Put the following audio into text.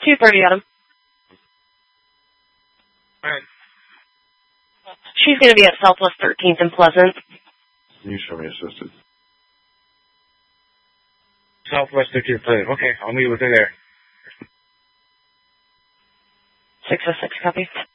2:30, Adam. Alright. She's going to be at Southwest 13th and Pleasant. You show me assisted. Southwest 13th Pleasant. Okay, I'll meet with her there. 606, copy.